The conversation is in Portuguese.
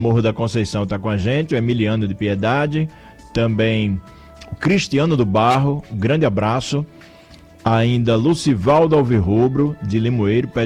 Morro da Conceição está com a gente, o Emiliano de Piedade, também o Cristiano do Barro, grande abraço. Ainda Lucivaldo Alvirrubro, de Limoeiro,